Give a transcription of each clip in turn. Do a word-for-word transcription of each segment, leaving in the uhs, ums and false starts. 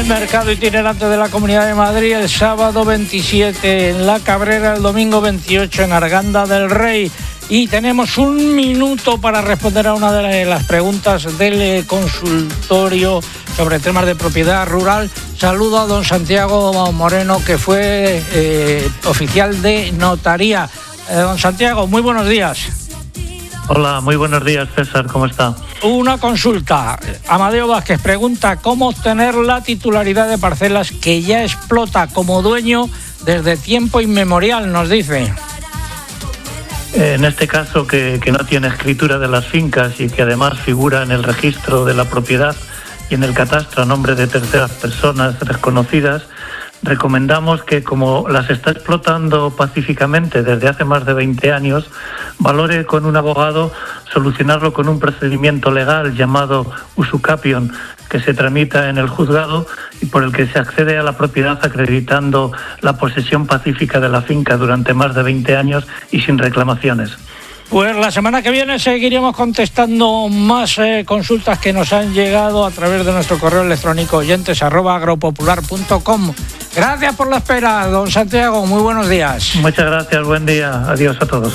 mercado itinerante de la Comunidad de Madrid el sábado veintisiete en La Cabrera, el domingo veintiocho en Arganda del Rey. Y tenemos un minuto para responder a una de las preguntas del consultorio sobre temas de propiedad rural. Saludo a don Santiago Moreno, que fue eh, oficial de notaría. Eh, don Santiago, muy buenos días. Hola, muy buenos días, César, ¿cómo está? Una consulta. Amadeo Vázquez pregunta cómo obtener la titularidad de parcelas que ya explota como dueño desde tiempo inmemorial, nos dice. En este caso, que, que no tiene escritura de las fincas y que además figura en el registro de la propiedad y en el catastro a nombre de terceras personas desconocidas, recomendamos que, como las está explotando pacíficamente desde hace más de veinte años, valore con un abogado solucionarlo con un procedimiento legal llamado usucapion, que se tramita en el juzgado y por el que se accede a la propiedad acreditando la posesión pacífica de la finca durante más de veinte años y sin reclamaciones. Pues la semana que viene seguiremos contestando más eh, consultas que nos han llegado a través de nuestro correo electrónico oyentes arroba agropopular punto com. Gracias por la espera, don Santiago. Muy buenos días. Muchas gracias. Buen día. Adiós a todos.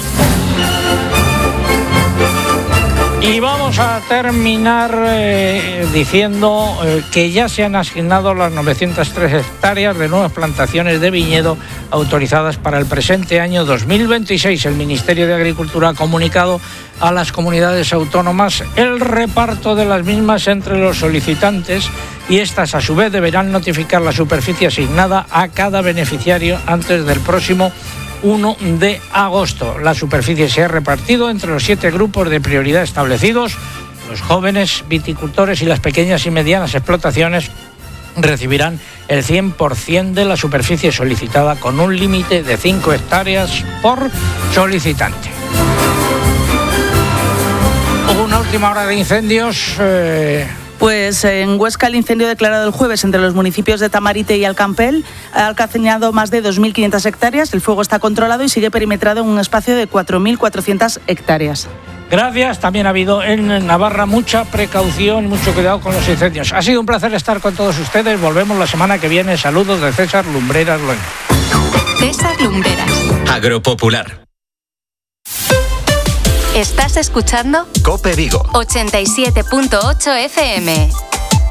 Y vamos a terminar eh, diciendo eh, que ya se han asignado las novecientas tres hectáreas de nuevas plantaciones de viñedo autorizadas para el presente año dos mil veintiséis. El Ministerio de Agricultura ha comunicado a las comunidades autónomas el reparto de las mismas entre los solicitantes y estas a su vez deberán notificar la superficie asignada a cada beneficiario antes del próximo uno de agosto. La superficie se ha repartido entre los siete grupos de prioridad establecidos. Los jóvenes viticultores y las pequeñas y medianas explotaciones recibirán el cien por ciento de la superficie solicitada con un límite de cinco hectáreas por solicitante. Hubo una última hora de incendios. Eh... Pues en Huesca el incendio declarado el jueves entre los municipios de Tamarite y Alcampel ha alcanzado más de dos mil quinientas hectáreas. El fuego está controlado y sigue perimetrado en un espacio de cuatro mil cuatrocientas hectáreas. Gracias. También ha habido en Navarra mucha precaución, mucho cuidado con los incendios. Ha sido un placer estar con todos ustedes. Volvemos la semana que viene. Saludos de César Lumbreras Loen. César Lumbreras. Agropopular. ¿Estás escuchando? COPE Vigo. ochenta y siete punto ocho F M.